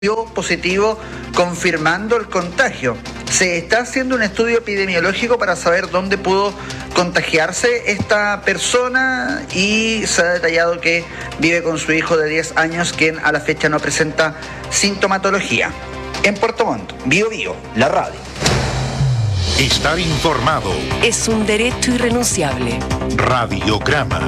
dio positivo confirmando el contagio. Se está haciendo un estudio epidemiológico para saber dónde pudo contagiarse esta persona y se ha detallado que vive con su hijo de 10 años, quien a la fecha no presenta sintomatología. En Puerto Montt, Bio Bio, la radio. Estar informado es un derecho irrenunciable. Radiograma.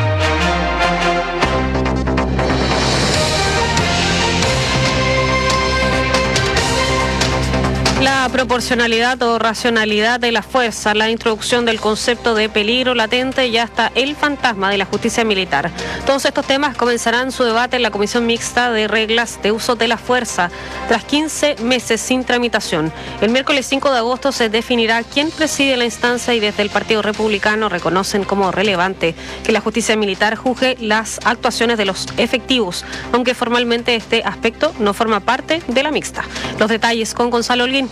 La proporcionalidad o racionalidad de la fuerza, la introducción del concepto de peligro latente y hasta el fantasma de la justicia militar. Todos estos temas comenzarán su debate en la Comisión Mixta de Reglas de Uso de la Fuerza, tras 15 meses sin tramitación. El miércoles 5 de agosto se definirá quién preside la instancia y desde el Partido Republicano reconocen como relevante que la justicia militar juzgue las actuaciones de los efectivos, aunque formalmente este aspecto no forma parte de la mixta. Los detalles con Gonzalo Holguín.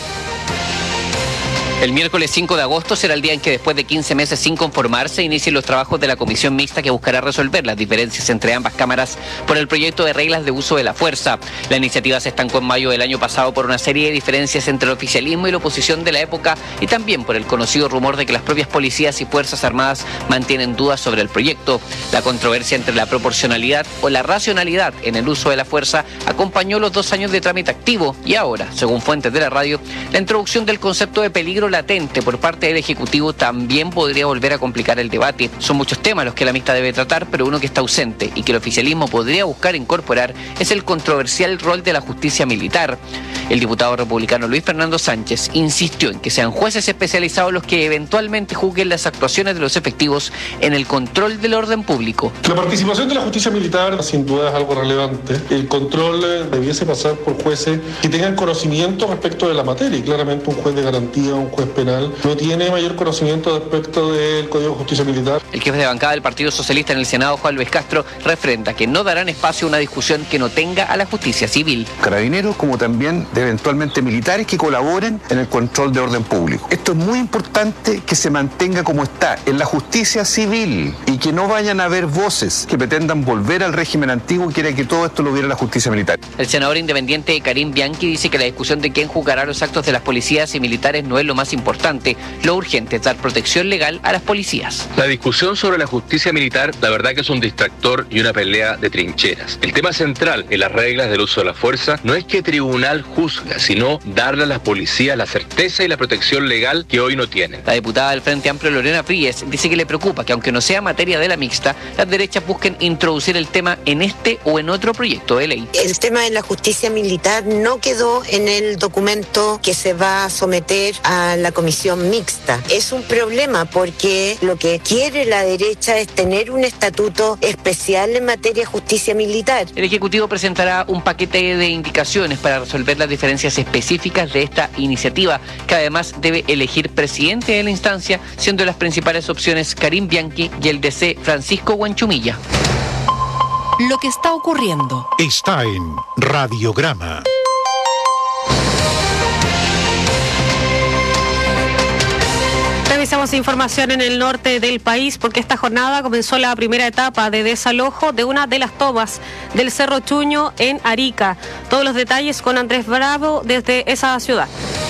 El miércoles 5 de agosto será el día en que, después de 15 meses sin conformarse, inicien los trabajos de la comisión mixta que buscará resolver las diferencias entre ambas cámaras por el proyecto de reglas de uso de la fuerza. La iniciativa se estancó en mayo del año pasado por una serie de diferencias entre el oficialismo y la oposición de la época y también por el conocido rumor de que las propias policías y fuerzas armadas mantienen dudas sobre el proyecto. La controversia entre la proporcionalidad o la racionalidad en el uso de la fuerza acompañó los 2 años de trámite activo y ahora, según fuentes de la radio, la introducción del concepto de peligro latente por parte del Ejecutivo también podría volver a complicar el debate. Son muchos temas los que la mixta debe tratar, pero uno que está ausente y que el oficialismo podría buscar incorporar es el controversial rol de la justicia militar. El diputado republicano Luis Fernando Sánchez insistió en que sean jueces especializados los que eventualmente juzguen las actuaciones de los efectivos en el control del orden público. La participación de la justicia militar sin duda es algo relevante. El control debiese pasar por jueces que tengan conocimiento respecto de la materia, y claramente un juez de garantía, un juez penal, no tiene mayor conocimiento respecto del Código de Justicia Militar. El jefe de bancada del Partido Socialista en el Senado, Juan Luis Castro, refrenda que no darán espacio a una discusión que no tenga a la justicia civil. Carabineros como también de eventualmente militares que colaboren en el control de orden público. Esto es muy importante que se mantenga como está, en la justicia civil, y que no vayan a haber voces que pretendan volver al régimen antiguo y quieran que todo esto lo viera la justicia militar. El senador independiente Karim Bianchi dice que la discusión de quién juzgará los actos de las policías y militares no es lo más importante. Lo urgente es dar protección legal a las policías. La discusión sobre la justicia militar, la verdad que es un distractor y una pelea de trincheras. El tema central en las reglas del uso de la fuerza no es que tribunal juzga, sino darle a las policías la certeza y la protección legal que hoy no tienen. La diputada del Frente Amplio, Lorena Príez, dice que le preocupa que, aunque no sea materia de la mixta, las derechas busquen introducir el tema en este o en otro proyecto de ley. El tema de la justicia militar no quedó en el documento que se va a someter a la comisión mixta. Es un problema porque lo que quiere la derecha es tener un estatuto especial en materia de justicia militar. El Ejecutivo presentará un paquete de indicaciones para resolver las diferencias específicas de esta iniciativa, que además debe elegir presidente de la instancia, siendo las principales opciones Karim Bianchi y el DC Francisco Huanchumilla. Lo que está ocurriendo está en Radiograma. Revisamos información en el norte del país porque esta jornada comenzó la primera etapa de desalojo de una de las tomas del Cerro Chuño en Arica. Todos los detalles con Andrés Bravo desde esa ciudad.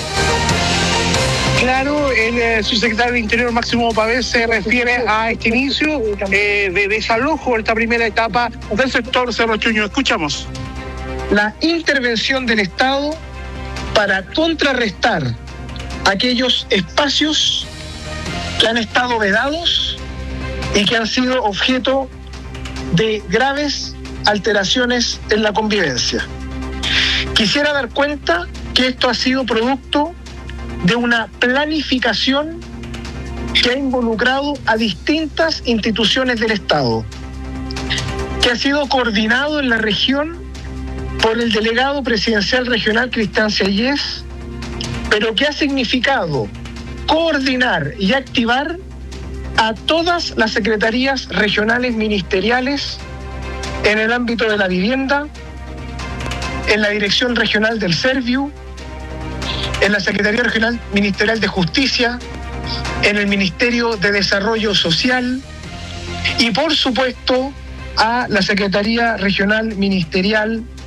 Claro, el subsecretario del Interior Máximo Pavés se refiere a este inicio de desalojo, esta primera etapa del sector Cerro Chuño. Escuchamos. La intervención del Estado para contrarrestar aquellos espacios que han estado vedados y que han sido objeto de graves alteraciones en la convivencia. Quisiera dar cuenta que esto ha sido producto de una planificación que ha involucrado a distintas instituciones del Estado, que ha sido coordinado en la región por el delegado presidencial regional Cristian Sayes, pero que ha significado coordinar y activar a todas las secretarías regionales ministeriales en el ámbito de la vivienda, en la Dirección Regional del Serviu, en la Secretaría Regional Ministerial de Justicia, en el Ministerio de Desarrollo Social y, por supuesto, a la Secretaría Regional Ministerial